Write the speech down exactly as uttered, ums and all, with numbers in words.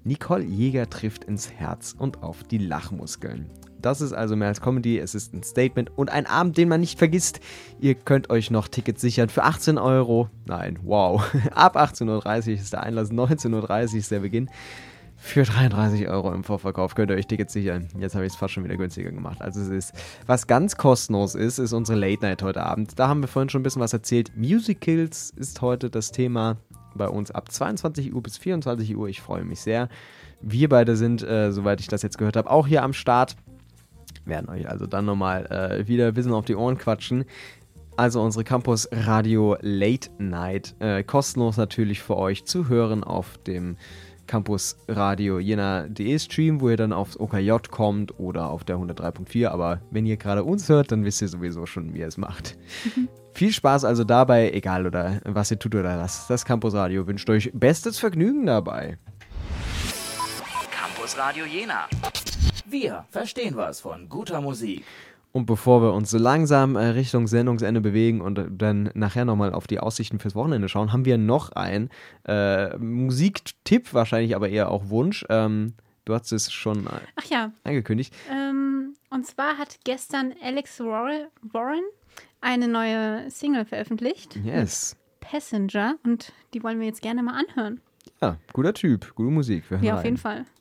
Nicole Jäger trifft ins Herz und auf die Lachmuskeln. Das ist also mehr als Comedy, es ist ein Statement und ein Abend, den man nicht vergisst. Ihr könnt euch noch Tickets sichern für achtzehn Euro. Nein, wow. Ab achtzehn Uhr dreißig ist der Einlass, neunzehn Uhr dreißig ist der Beginn. Für dreiunddreißig Euro im Vorverkauf könnt ihr euch Tickets sichern. Jetzt habe ich es fast schon wieder günstiger gemacht. Also es ist, was ganz kostenlos ist, ist unsere Late Night heute Abend. Da haben wir vorhin schon ein bisschen was erzählt. Musicals ist heute das Thema bei uns ab zweiundzwanzig Uhr bis vierundzwanzig Uhr. Ich freue mich sehr. Wir beide sind, äh, soweit ich das jetzt gehört habe, auch hier am Start. Werden euch also dann nochmal äh, wieder Wissen auf die Ohren quatschen. Also unsere Campus Radio Late Night. Äh, kostenlos natürlich für euch zu hören auf dem Campus Radio Jena punkt de Stream, wo ihr dann aufs O K J kommt oder auf der hundertdrei Punkt vier. Aber wenn ihr gerade uns hört, dann wisst ihr sowieso schon, wie ihr es macht. Mhm. Viel Spaß also dabei, egal oder was ihr tut oder lasst. Das Campus Radio wünscht euch bestes Vergnügen dabei. Campus Radio Jena. Wir verstehen was von guter Musik. Und bevor wir uns so langsam äh, Richtung Sendungsende bewegen und äh, dann nachher nochmal auf die Aussichten fürs Wochenende schauen, haben wir noch einen äh, Musiktipp, wahrscheinlich aber eher auch Wunsch. Ähm, du hast es schon äh, Ach ja. angekündigt. Ähm, und zwar hat gestern Alex Warren eine neue Single veröffentlicht. Yes. Passenger. Und die wollen wir jetzt gerne mal anhören. Ja, guter Typ, gute Musik. Wir hören ja, rein. auf jeden Fall.